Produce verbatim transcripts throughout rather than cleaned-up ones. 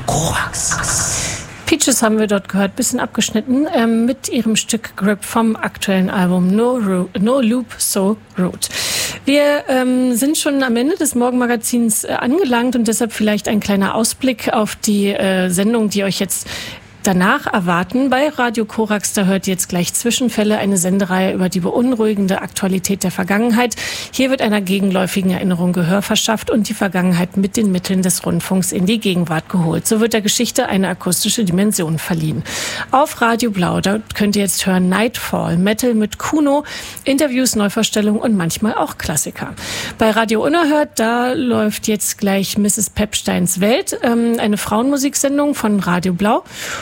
Korax. Peaches haben wir dort gehört, bisschen abgeschnitten, ähm, mit ihrem Stück Grip vom aktuellen Album No, Ru- no Loop, So Rude. Wir ähm, sind schon am Ende des Morgenmagazins äh, angelangt und deshalb vielleicht ein kleiner Ausblick auf die äh, Sendung, die euch jetzt danach erwarten. Bei Radio Korax, da hört ihr jetzt gleich Zwischenfälle, eine Sendereihe über die beunruhigende Aktualität der Vergangenheit. Hier wird einer gegenläufigen Erinnerung Gehör verschafft und die Vergangenheit mit den Mitteln des Rundfunks in die Gegenwart geholt. So wird der Geschichte eine akustische Dimension verliehen. Auf Radio Blau, da könnt ihr jetzt hören Nightfall, Metal mit Kuno, Interviews, Neuvorstellungen und manchmal auch Klassiker. Bei Radio Unerhört, da läuft jetzt gleich Misses Pepsteins Welt, ähm, eine Frauenmusiksendung von Radio Blau.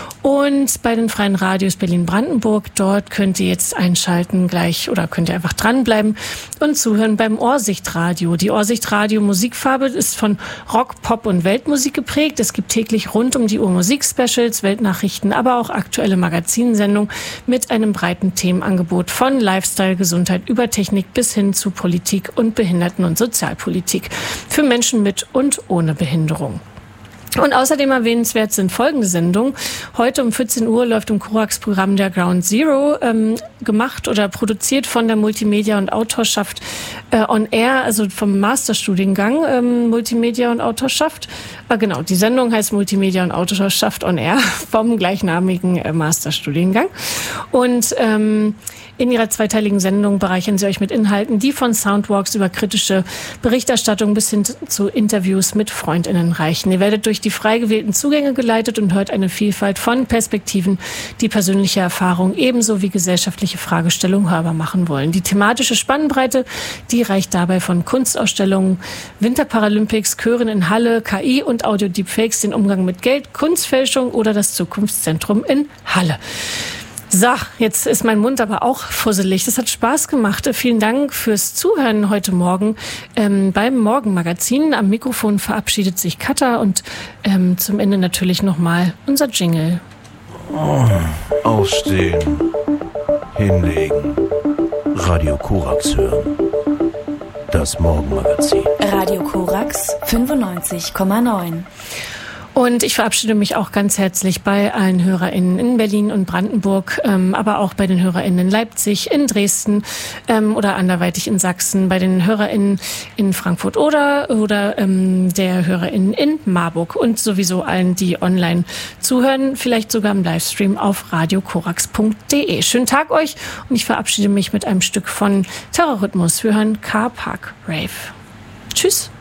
Und bei den Freien Radios Berlin-Brandenburg, dort könnt ihr jetzt einschalten gleich oder könnt ihr einfach dranbleiben und zuhören beim Ohrsichtradio. Die Ohrsichtradio Musikfarbe ist von Rock, Pop und Weltmusik geprägt. Es gibt täglich rund um die Uhr Musik-Specials, Weltnachrichten, aber auch aktuelle Magazinsendungen mit einem breiten Themenangebot von Lifestyle, Gesundheit über Technik bis hin zu Politik und Behinderten- und Sozialpolitik für Menschen mit und ohne Behinderung. Und außerdem erwähnenswert sind folgende Sendungen. Heute um vierzehn Uhr läuft im Korax-Programm der Ground Zero, ähm, gemacht oder produziert von der Multimedia- und Autorschaft äh, on Air, also vom Masterstudiengang ähm, Multimedia und Autorschaft. Äh, genau, die Sendung heißt Multimedia und Autorschaft on Air vom gleichnamigen äh, Masterstudiengang. Und ähm, in ihrer zweiteiligen Sendung bereichern sie euch mit Inhalten, die von Soundwalks über kritische Berichterstattung bis hin zu Interviews mit FreundInnen reichen. Ihr werdet durch die frei gewählten Zugänge geleitet und hört eine Vielfalt von Perspektiven, die persönliche Erfahrung ebenso wie gesellschaftliche Fragestellungen hörbar machen wollen. Die thematische Spannbreite, die reicht dabei von Kunstausstellungen, Winterparalympics, Chören in Halle, K I und Audio-Deepfakes, den Umgang mit Geld, Kunstfälschung oder das Zukunftszentrum in Halle. So, jetzt ist mein Mund aber auch fusselig. Das hat Spaß gemacht. Vielen Dank fürs Zuhören heute Morgen ähm, beim Morgenmagazin. Am Mikrofon verabschiedet sich Katha und ähm, zum Ende natürlich nochmal unser Jingle. Oh, aufstehen, hinlegen, Radio Korax hören. Das Morgenmagazin. Radio Korax fünfundneunzig Komma neun. Und ich verabschiede mich auch ganz herzlich bei allen HörerInnen in Berlin und Brandenburg, ähm, aber auch bei den HörerInnen in Leipzig, in Dresden ähm, oder anderweitig in Sachsen, bei den HörerInnen in Frankfurt oder oder ähm, der HörerInnen in Marburg und sowieso allen, die online zuhören, vielleicht sogar im Livestream auf radio korax punkt de. Schönen Tag euch und ich verabschiede mich mit einem Stück von Terrorrhythmus. Wir hören Car Park Rave. Tschüss.